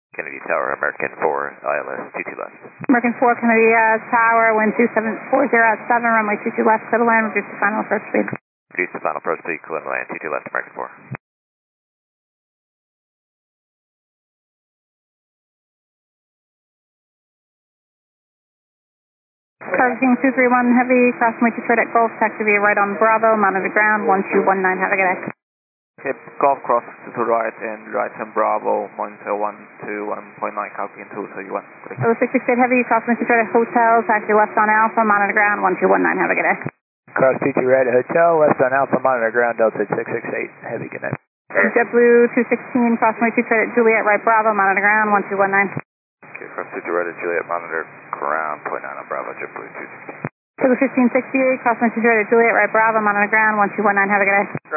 Kennedy Tower, American 4, ILS 22 left. American 4, Kennedy Tower, wind 2740 at 7, runway 22 left, clear to land, reduce to final approach speed. Reduce to final approach speed, clear to land, 22 left, American 4. Carving 231 heavy, crossing Detroit at Gulf, taxi via right on Bravo, monitor ground, 1219, have a good day. Okay, Golf cross to the right and right on Bravo, monitor 121.9, copy into 231. Oh, 668 heavy, crossing Detroit at Hotel, taxi left on Alpha, monitor ground, 1219, have a good day. Cross PT Red Hotel, left on Alpha, monitor ground, Delta 668, heavy, good night. JetBlue 216, crossing Detroit at Juliet, right Bravo, monitor ground, 1219. Okay, cross to Red at Juliet, monitor ground, .9 on Bravo, JetBlue 216. JetBlue 1568, crossing Detroit at Juliet, right Bravo, monitor ground, 1219, have a good day.